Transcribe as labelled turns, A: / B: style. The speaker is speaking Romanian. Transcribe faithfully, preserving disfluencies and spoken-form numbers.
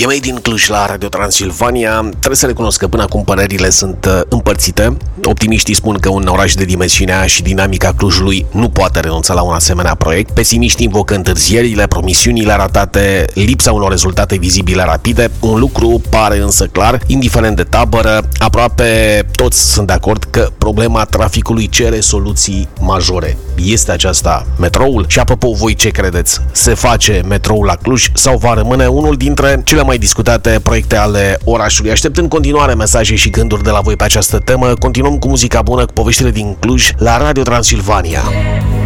A: E mai din Cluj la Radio Transilvania. Trebuie să recunosc că până acum părerile sunt uh, împărțite. Optimiștii spun că un oraș de dimensiunea și dinamica Clujului nu poate renunța la un asemenea proiect. Pesimiștii invocă întârzierile, promisiunile ratate, lipsa unor rezultate vizibile rapide. Un lucru pare însă clar, indiferent de tabără, aproape toți sunt de acord că problema traficului cere soluții majore. Este aceasta metroul? Și apropo, voi ce credeți? Se face metroul la Cluj sau va rămâne unul dintre cele mai discutate proiecte ale orașului? Aștept în continuare mesaje și gânduri de la voi pe această temă. Continuăm cu muzica bună, cu poveștile din Cluj la Radio Transilvania.